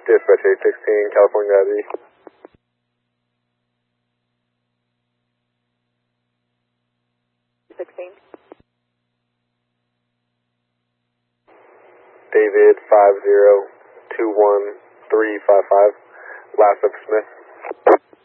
Dispatch 816, California ID. David 5021355, last of Smith.